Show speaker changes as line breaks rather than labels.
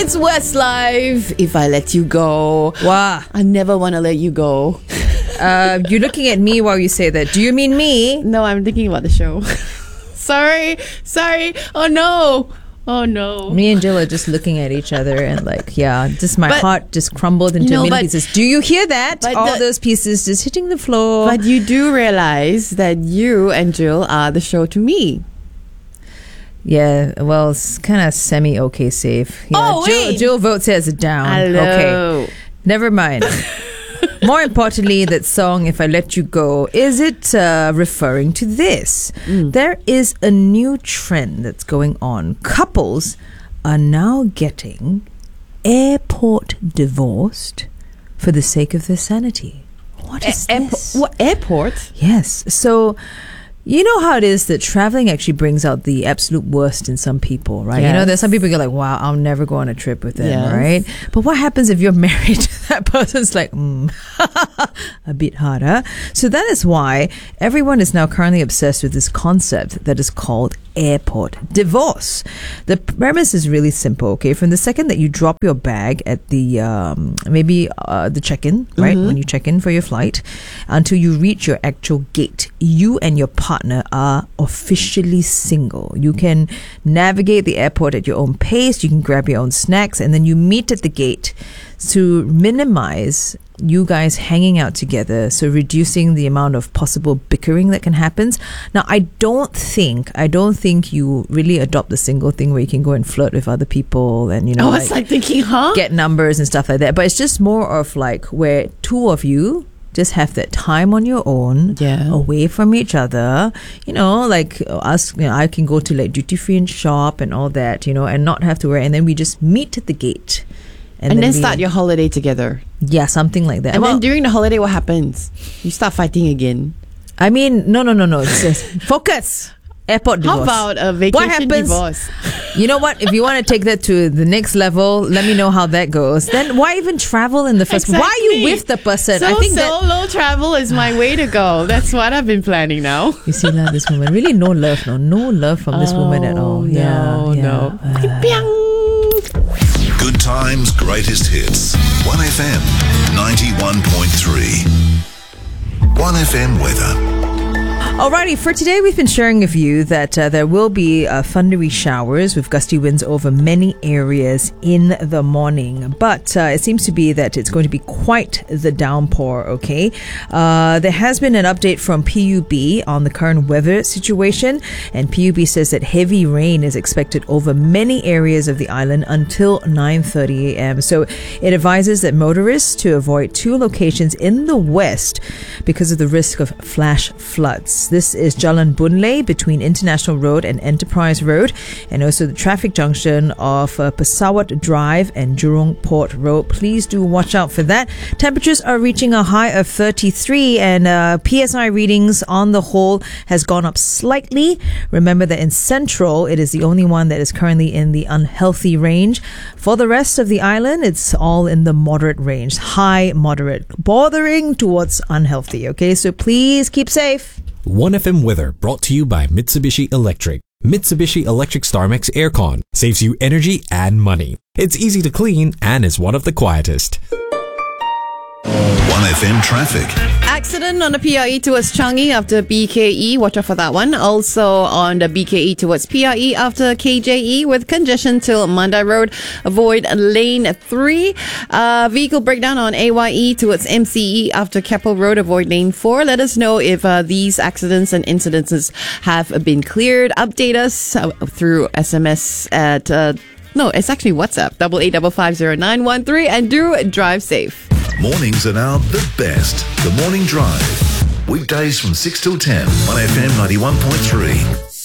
it's Westlife. If I let you go.
Wow.
I never want to let you go.
You're looking at me while you say that. Do you mean me?
No, I'm thinking about the show. Sorry. Oh no.
Me and Jill are just looking at each other and just my
But-
heart just crumbled into a million
but-
pieces. Do you hear that?
but
All
the-
those pieces just hitting the floor.
But you do realize that you and Jill are the show to me.
Yeah, well, it's kind of semi-okay safe. Yeah,
Oh, wait.
Jill votes it as a down.
Hello.
Okay, never mind. More importantly, that song, If I Let You Go, is it referring to this? There is a new trend that's going on. Couples are now getting airport divorced for the sake of their sanity. What is this?
What airport?
Yes. So, you know how it is that traveling actually brings out the absolute worst in some people, right? You know, there's some people you're like, wow, I'll never go on a trip with them,
Yes.
right? But what happens if you're married to that person? It's like, a bit harder. So that is why everyone is now currently obsessed with this concept that is called airport divorce. The premise is really simple, okay? From the second that you drop your bag at the the check-in, right? When you check in for your flight, until you reach your actual gate, you and your partner are officially single. You can navigate the airport at your own pace, you can grab your own snacks, and then you meet at the gate to minimize you guys hanging out together, so reducing the amount of possible bickering that can happen. Now, I don't think you really adopt the single thing where you can go and flirt with other people and, you know,
I was like thinking, huh?
get numbers and stuff like that. But it's just more of like where two of you just have that time on your own, away from each other. You know, like us, you know, I can go to like duty free and shop and all that, you know, and not have to worry. And then we just meet at the gate.
And then start your holiday together.
Yeah, something like that.
And then during the holiday, what happens? You start fighting again.
I mean, no. It's just focus. Airport divorce.
How about a vacation divorce?
You know what? If you want to take that to the next level, let me know how that goes. Then why even travel in the first place? Why are you with the person?
So solo travel is my way to go. That's what I've been planning now.
You see, this woman. Really no love from this woman at all.
No.
Good times, greatest hits. 1FM 91.3. 1FM weather.
Alrighty, for today we've been sharing with you that there will be thundery showers with gusty winds over many areas in the morning. But it seems to be that it's going to be quite the downpour, okay? There has been an update from PUB on the current weather situation. And PUB says that heavy rain is expected over many areas of the island until 9:30 a.m. So it advises that motorists to avoid two locations in the west because of the risk of flash floods. This is Jalan Boon between International Road and Enterprise Road, and also the traffic junction of Pesawat Drive and Jurong Port Road. Please do watch out for that. Temperatures are reaching a high of 33, and PSI readings on the whole has gone up slightly. Remember that in Central, it is the only one that is currently in the unhealthy range. For the rest of the island, it's all in the moderate range, high, moderate, bordering towards unhealthy. Okay, so please keep safe.
1FM weather brought to you by Mitsubishi Electric. Mitsubishi Electric StarMax Aircon saves you energy and money. It's easy to clean and is one of the quietest.
1FM traffic.
Accident on the PRE towards Changi after BKE. Watch out for that one. Also on the BKE towards PRE after KJE with congestion till Mandai Road. Avoid lane 3. Vehicle breakdown on AYE towards MCE after Keppel Road. Avoid lane 4. Let us know if these accidents and incidences have been cleared. Update us through SMS at... no, it's actually WhatsApp. 88550913 and do drive safe.
Mornings are now the best. The Morning Drive. Weekdays from 6 till 10. 1FM 91.3.